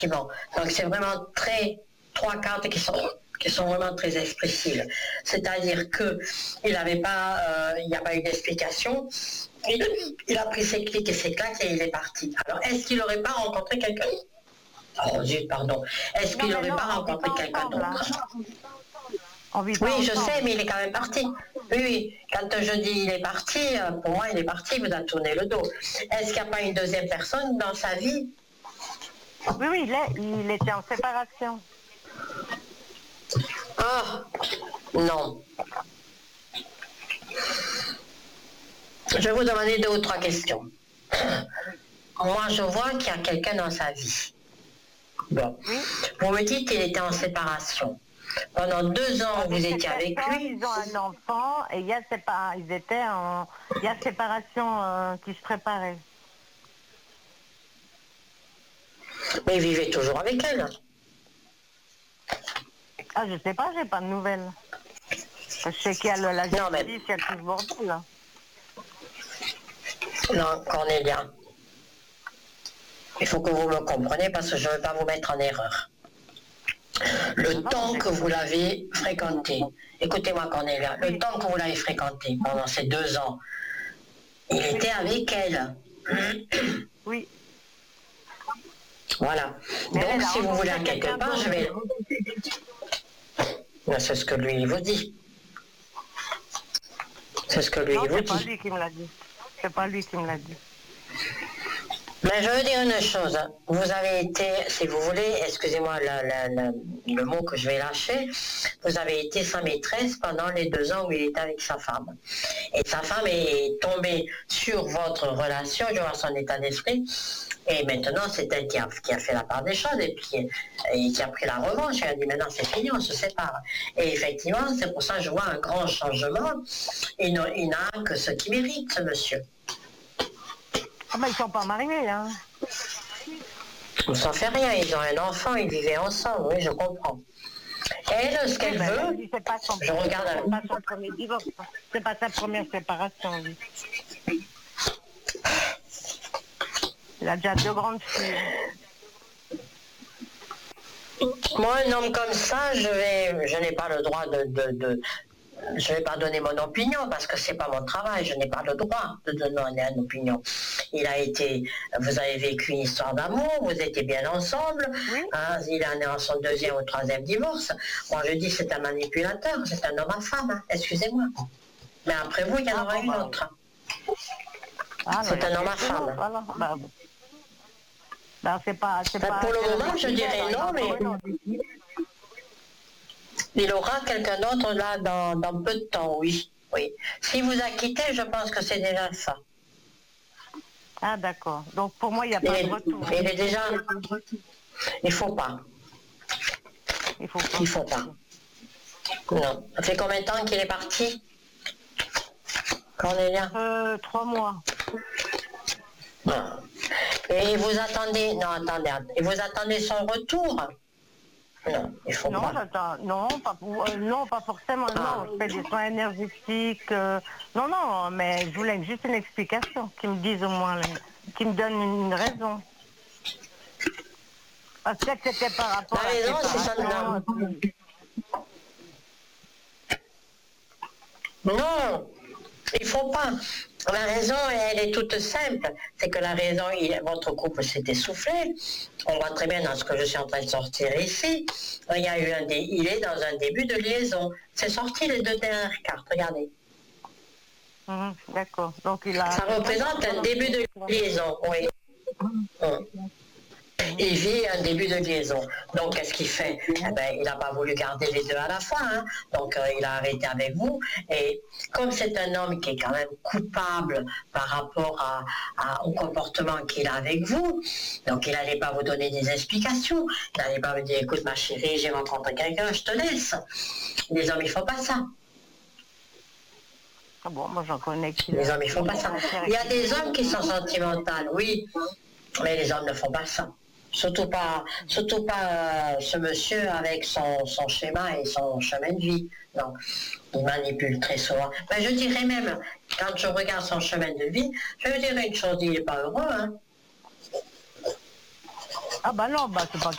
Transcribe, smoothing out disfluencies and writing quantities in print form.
effectivement. Donc c'est vraiment trois cartes qui sont vraiment très expressives. C'est-à-dire que il n'y a pas eu d'explication. Il a pris ses clics et ses claques et il est parti. Alors est-ce qu'il n'aurait pas rencontré quelqu'un? Oh zut, pardon. Est-ce qu'il n'aurait pas rencontré quelqu'un d'autre? Oui, je sais, mais il est quand même parti. Oui. Quand je dis il est parti, pour moi, il est parti, il vous a tourné le dos. Est-ce qu'il n'y a pas une deuxième personne dans sa vie? Oui, il était en séparation. Ah, non. Je vais vous demander 2 ou 3 questions. Moi, je vois qu'il y a quelqu'un dans sa vie. Bon. Vous me dites qu'il était en séparation. Pendant 2 ans, vous étiez avec lui. Ils ont un enfant et il y a séparation qui se préparait. Mais il vivait toujours avec elle. Ah, je sais pas, j'ai pas de nouvelles. Je sais qu'il y a la justice, il y a tout ce bordel. Non, Cornélia. Il faut que vous me compreniez parce que je ne veux pas vous mettre en erreur. Le temps que vous l'avez fréquenté, écoutez-moi Cornélia, le temps que vous l'avez fréquenté pendant ces 2 ans, il était avec elle. Oui. Voilà. Donc si vous voulez à quelque part, je vais... C'est ce que lui vous dit. C'est ce que lui vous dit. C'est pas lui qui me l'a dit. C'est pas lui qui me l'a dit. Mais je veux dire une chose, vous avez été, si vous voulez, excusez-moi le mot que je vais lâcher, vous avez été sa maîtresse pendant les 2 ans où il était avec sa femme. Et sa femme est tombée sur votre relation, je vois son état d'esprit, et maintenant c'est elle qui a fait la part des choses, et puis qui a pris la revanche, elle a dit maintenant c'est fini, on se sépare. Et effectivement, c'est pour ça que je vois un grand changement, il n'a que ce qu'il mérite, ce monsieur. Ah ben ils sont pas mariés, hein. On s'en fait rien, ils ont un enfant, ils vivaient ensemble, oui, je comprends. Elle, ce qu'elle veut, je regarde c'est pas son premier divorce, c'est pas sa première séparation, lui. Il a déjà 2 grandes filles. Moi, un homme comme ça, je n'ai pas le droit je ne vais pas donner mon opinion parce que c'est pas mon travail, je n'ai pas le droit de donner une opinion. Vous avez vécu une histoire d'amour, vous étiez bien ensemble, oui. Hein, il en est en son 2e ou 3e divorce. Moi je dis c'est un manipulateur, c'est un homme à femme, hein, excusez-moi. Mais après vous, il y en aura une autre. C'est un homme à femme. Voilà. C'est pas pour le moment, je dirais non, mais... Il aura quelqu'un d'autre là dans peu de temps, oui. S'il vous a quitté, je pense que c'est déjà ça. Ah d'accord. Donc pour moi, il n'y a pas de retour. Il est déjà... Il faut pas. Il faut pas. Non. Ça fait combien de temps qu'il est parti, Cornélia? 3 mois. Non. Et vous attendez... Non, attendez. Et vous attendez son retour? Non, il faut pas. Non, pas forcément. Non, je fais des soins énergétiques. Non, mais je voulais juste une explication, qu'ils me disent au moins, qu'ils me donnent une raison. Parce que c'était par rapport à... La raison, c'est ça. Non, il faut pas. La raison, elle est toute simple. C'est que la raison, votre couple s'est essoufflé. On voit très bien dans ce que je suis en train de sortir ici. Il est dans un début de liaison. C'est sorti les 2 dernières cartes, regardez. D'accord. Donc ça représente un début de liaison, oui. Il vit un début de liaison. Donc, qu'est-ce qu'il fait? Il n'a pas voulu garder les 2 à la fois. Hein. Donc, il a arrêté avec vous. Et comme c'est un homme qui est quand même coupable par rapport au comportement qu'il a avec vous, donc il n'allait pas vous donner des explications. Il n'allait pas vous dire, écoute ma chérie, j'ai rencontré quelqu'un, je te laisse. Les hommes, ils ne font pas ça. Ah bon, moi j'en connais qui... Les hommes, ils ne font pas ça. Il y a des hommes qui sont sentimentaux, oui. Mais les hommes ne font pas ça. Surtout pas ce monsieur avec son schéma et son chemin de vie. Non, il manipule très souvent. Mais je dirais même, quand je regarde son chemin de vie, je dirais une chose, il n'est pas heureux. Hein. Ah bah non, bah c'est pas